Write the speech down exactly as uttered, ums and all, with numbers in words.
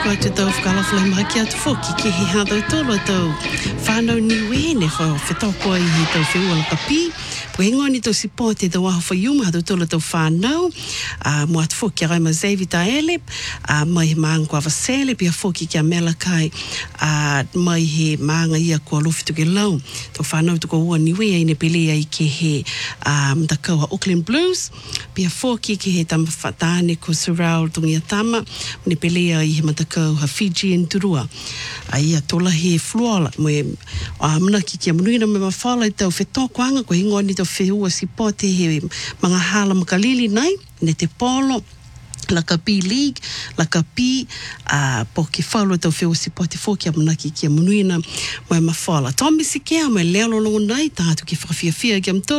ko atu tau whakalawhalai maki atu whoki ki he hātau tolo tau whānau niwe ne whetoko i he tau whiua laka pi. Po he ngoni tau sipote tau aho whaiuma hātau tolo tau whānau. Uh, mo atu whoki a raima Xavier Taelep, uh, mai he maanga kua wasele, pia whoki kia Melakai, uh, mai he maanga ia kua lofi tuke lau. Tau whānau tuko ua niwe ai ne pelea i ke he um, takau Auckland Blues. Pia whoki ki he tama whatane ko Surround tungia tama, ne pelea i he matakau ha Fijian Turua. A ia tola he fluola, mo e uh, manaki kia manuina me mawhala i tau whetokoanga, ko he ngoni tau whiua si pote he mga hala makalili nai, ne te polo, laka pi league, laka pi, uh, po ke whaulu tau whiua si pote whoki a manaki kia manuina mo e mawhala. Tommy Sikea, mo e leo lolongo nai, tātu ki whakawhiawhia ki am